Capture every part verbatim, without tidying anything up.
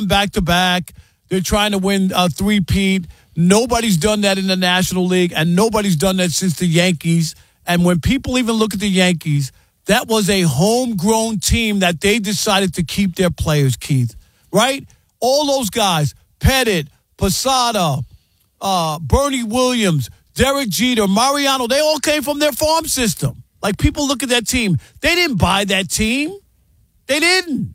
back-to-back. They're trying to win a three-peat. Nobody's done that in the National League, and nobody's done that since the Yankees. And when people even look at the Yankees, that was a homegrown team that they decided to keep their players, Keith. Right? All those guys, Pettit, Posada, uh, Bernie Williams, Derek Jeter, Mariano, they all came from their farm system. Like, people look at that team. They didn't buy that team. They didn't.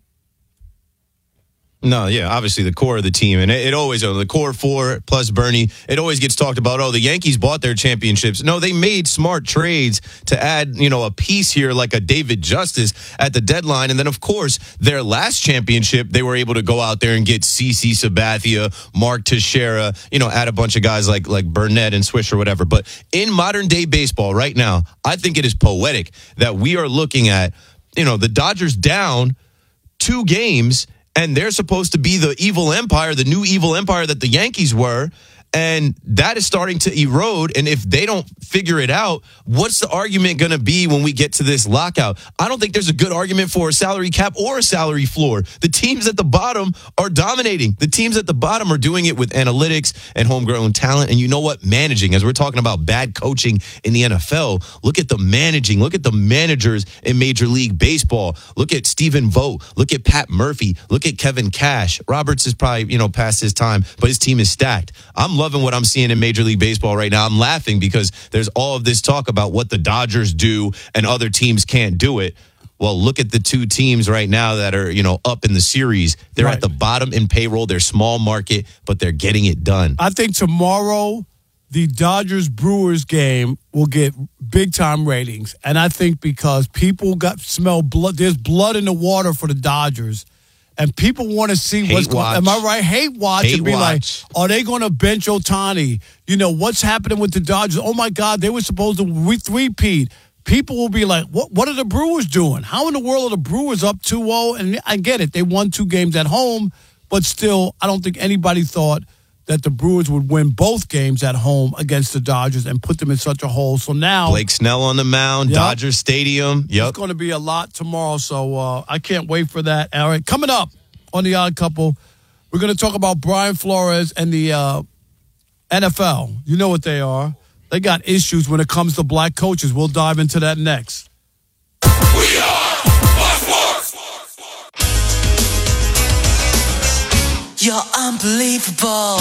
No, yeah, obviously the core of the team, and it, it always, oh, the core four plus Bernie, it always gets talked about, oh, the Yankees bought their championships. No, they made smart trades to add, you know, a piece here like a David Justice at the deadline. And then, of course, their last championship, they were able to go out there and get CeCe Sabathia, Mark Teixeira, you know, add a bunch of guys like, like Burnett and Swish or whatever. But in modern day baseball right now, I think it is poetic that we are looking at, you know, the Dodgers down two games, and they're supposed to be the evil empire, the new evil empire that the Yankees were. And that is starting to erode. And if they don't figure it out, what's the argument going to be when we get to this lockout? I don't think there's a good argument for a salary cap or a salary floor. The teams at the bottom are dominating. The teams at the bottom are doing it with analytics and homegrown talent. And you know what? Managing. As we're talking about bad coaching in the N F L, look at the managing. Look at the managers in Major League Baseball. Look at Stephen Vogt. Look at Pat Murphy. Look at Kevin Cash. Roberts is probably, you know, past his time, but his team is stacked. I'm loving what I'm seeing in Major League Baseball right now. I'm laughing because there's all of this talk about what the Dodgers do and other teams can't do it. Well, look at the two teams right now that are, you know, up in the series. They're right at the bottom in payroll. They're small market, but they're getting it done. I think tomorrow the Dodgers-Brewers game will get big-time ratings. And I think because people got smell blood, there's blood in the water for the Dodgers. And people want to see Hate what's going on. Am I right? Hate watch Hate and be watch. like, are they going to bench Ohtani? You know, what's happening with the Dodgers? Oh, my God, they were supposed to three-peat. People will be like, what What are the Brewers doing? How in the world are the Brewers up two oh? And I get it. They won two games at home. But still, I don't think anybody thought that the Brewers would win both games at home against the Dodgers and put them in such a hole. So now Blake Snell on the mound, yep. Dodger Stadium. Yep. It's going to be a lot tomorrow, so uh, I can't wait for that. All right, coming up on The Odd Couple, we're going to talk about Brian Flores and the uh, N F L. You know what they are. They got issues when it comes to black coaches. We'll dive into that next. We are Fox Sports! You're unbelievable.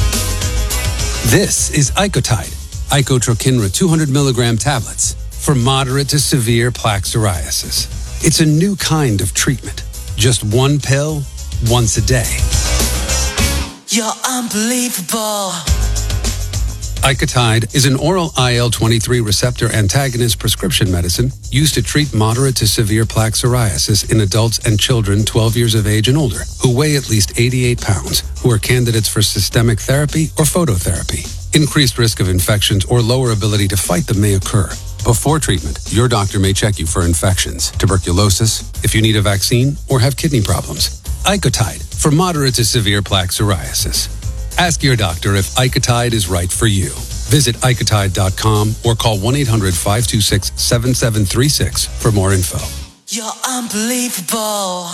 This is Icotide, Icotrokinra two hundred milligram tablets for moderate to severe plaque psoriasis. It's a new kind of treatment. Just one pill, once a day. You're unbelievable. Icotide is an oral I L twenty-three receptor antagonist prescription medicine used to treat moderate to severe plaque psoriasis in adults and children twelve years of age and older who weigh at least eighty-eight pounds, who are candidates for systemic therapy or phototherapy. Increased risk of infections or lower ability to fight them may occur. Before treatment, your doctor may check you for infections, tuberculosis, if you need a vaccine, or have kidney problems. Icotide for moderate to severe plaque psoriasis. Ask your doctor if Icotide is right for you. Visit Icotide dot com or call one eight hundred five two six seven seven three six for more info. You're unbelievable.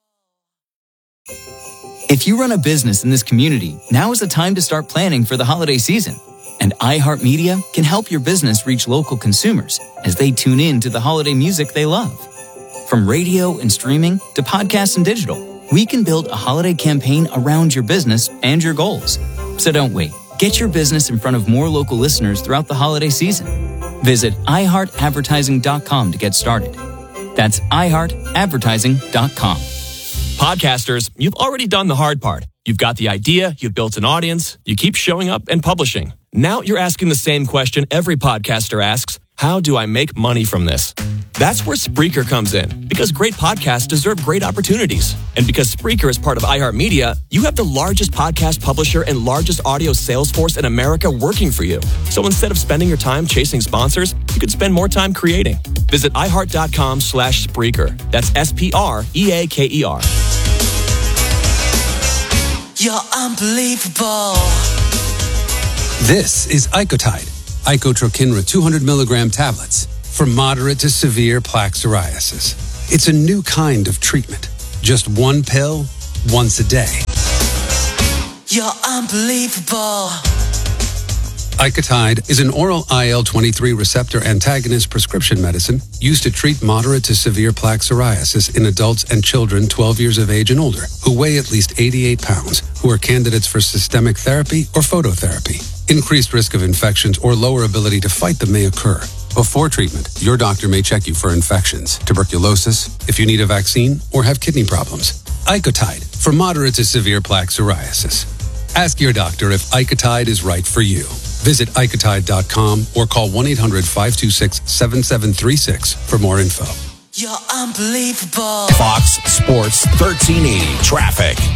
If you run a business in this community, now is the time to start planning for the holiday season. And iHeartMedia can help your business reach local consumers as they tune in to the holiday music they love. From radio and streaming to podcasts and digital, we can build a holiday campaign around your business and your goals. So don't wait. Get your business in front of more local listeners throughout the holiday season. Visit i heart advertising dot com to get started. That's i heart advertising dot com. Podcasters, you've already done the hard part. You've got the idea, you've built an audience, you keep showing up and publishing. Now you're asking the same question every podcaster asks: how do I make money from this? That's where Spreaker comes in, because great podcasts deserve great opportunities. And because Spreaker is part of iHeartMedia, you have the largest podcast publisher and largest audio sales force in America working for you. So instead of spending your time chasing sponsors, you could spend more time creating. Visit i heart dot com slash Spreaker. That's S P R E A K E R. You're unbelievable. This is Icotide, Icotrokinra two hundred milligram tablets for moderate to severe plaque psoriasis. It's a new kind of treatment. Just one pill, once a day. You're unbelievable. Icotide is an oral I L twenty-three receptor antagonist prescription medicine used to treat moderate to severe plaque psoriasis in adults and children twelve years of age and older who weigh at least eighty-eight pounds, who are candidates for systemic therapy or phototherapy. Increased risk of infections or lower ability to fight them may occur. Before treatment, your doctor may check you for infections, tuberculosis, if you need a vaccine, or have kidney problems. Icotide for moderate to severe plaque psoriasis. Ask your doctor if Icotide is right for you. Visit icotide dot com or call one eight hundred five two six seven seven three six for more info. You're unbelievable. Fox Sports thirteen eighty traffic.